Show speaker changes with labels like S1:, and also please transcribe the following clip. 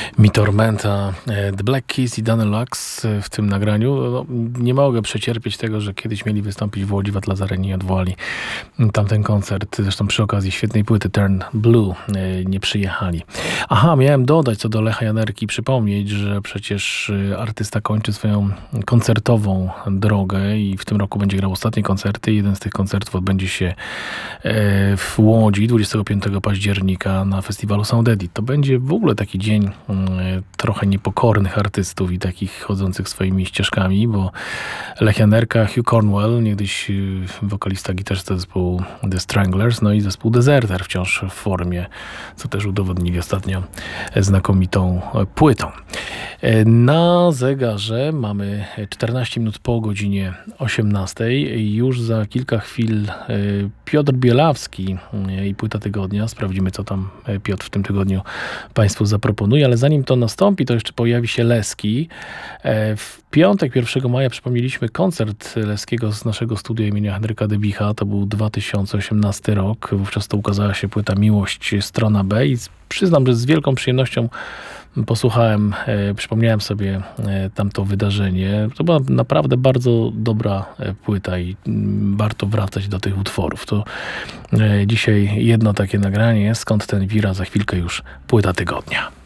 S1: Mi Tormenta, The Black Keys i Dany Lux w tym nagraniu. No, nie mogę przecierpieć tego, że kiedyś mieli wystąpić w Łodzi w Atlas Arenie i odwołali tamten koncert. Zresztą przy okazji świetnej płyty Turn Blue nie przyjechali. Aha, miałem dodać co do Lecha Janerki, przypomnieć, że przecież artysta kończy swoją koncertową drogę i w tym roku będzie grał ostatnie koncerty. Jeden z tych koncertów odbędzie się w Łodzi 25 października na festiwalu Sound Edit. To będzie w ogóle taki dzień trochę niepokornych artystów i takich chodzących swoimi ścieżkami, bo Lech Janerka, Hugh Cornwell, niegdyś wokalista, gitarzysta zespołu The Stranglers, no i zespół Deserter wciąż w formie, co też udowodnili ostatnio znakomitą płytą. Na zegarze mamy 14 minut po godzinie 18. Już za kilka chwil Piotr Bielawski i płyta tygodnia. Sprawdzimy, co tam Piotr w tym tygodniu Państwu zaproponuje, ale zanim to nastąpi, to jeszcze pojawi się Leski. W piątek 1 maja przypomnieliśmy koncert Leskiego z naszego studia imienia Henryka Debicha. To był 2018 rok. Wówczas to ukazała się płyta Miłość, strona B i przyznam, że z wielką przyjemnością posłuchałem, przypomniałem sobie tamto wydarzenie. To była naprawdę bardzo dobra płyta i warto wracać do tych utworów. To dzisiaj jedno takie nagranie, skąd ten wira, za chwilkę już płyta tygodnia.